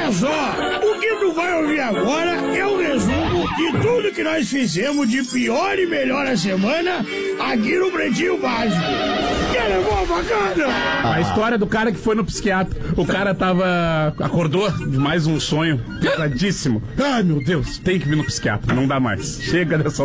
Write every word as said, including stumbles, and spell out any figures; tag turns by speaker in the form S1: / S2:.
S1: Olha só, o que tu vai ouvir agora é o resumo de tudo que nós fizemos de pior e melhor a semana aqui no Pretinho Básico. Que levou bacana?
S2: A história do cara que foi no psiquiatra. O cara tava... acordou de mais um sonho pesadíssimo. Ai, meu Deus, tem que vir no psiquiatra, não dá mais. Chega dessa